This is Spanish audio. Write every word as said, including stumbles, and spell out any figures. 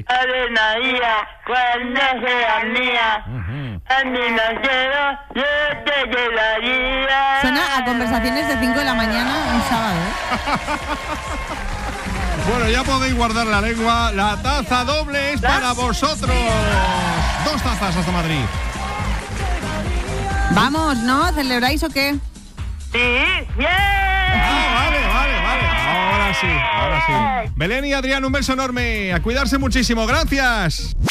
Madrid. Arenaía, cuando sea mía, Uh-huh. a mí no quiero, yo te quedaría. Suena a conversaciones de cinco de la mañana un sábado, ¿eh? Bueno, ya podéis guardar la lengua. La taza doble es para vosotros. Dos tazas hasta Madrid. Vamos, ¿no? ¿Celebráis o qué? Sí, bien. Ah, vale, vale, vale. Ahora sí, ahora sí. Belén y Adrián, un beso enorme. A cuidarse muchísimo. Gracias.